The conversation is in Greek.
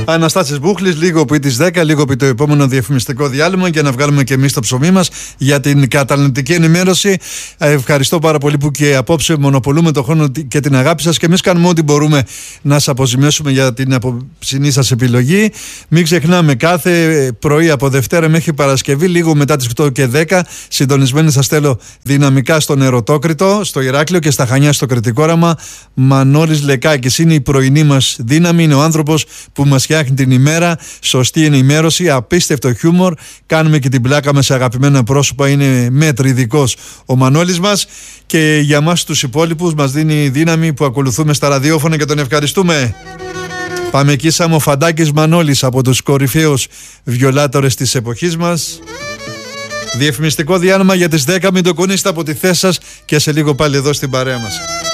Αναστάσης Μπούχλης, λίγο επί τις 10, λίγο επί το επόμενο διαφημιστικό διάλειμμα για να βγάλουμε και εμείς το ψωμί μας για την καταναλωτική ενημέρωση. Ευχαριστώ πάρα πολύ που και απόψε μονοπολούμε το χρόνο και την αγάπη σας και εμείς κάνουμε ό,τι μπορούμε να σας αποζημιώσουμε για την απόψινή σας επιλογή. Μην ξεχνάμε, κάθε πρωί από Δευτέρα μέχρι Παρασκευή, λίγο μετά τις 8 και 10, συντονισμένοι σας θέλω δυναμικά στον Ερωτόκριτο, στο Ηράκλειο και στα Χανιά στο Κρητικό Όραμα. Μανώλης Λεκάκης είναι η πρωινή μας δύναμη, είναι ο άνθρωπος που μας φτιάχνει την ημέρα, σωστή ενημέρωση, απίστευτο χιούμορ, κάνουμε και την πλάκα με σε αγαπημένα πρόσωπα, είναι μέτριδικός ο Μανώλης μας και για μας τους υπόλοιπους μας δίνει δύναμη που ακολουθούμε στα ραδιόφωνα και τον ευχαριστούμε. Πάμε εκεί σαν ο Φαντάκης Μανώλης, από τους κορυφαίους βιολάτορες της εποχής μας. Διαφημιστικό διάλειμμα για τις 10, μην το κουνήσετε από τη θέση σας και σε λίγο πάλι εδώ στην παρέα μας.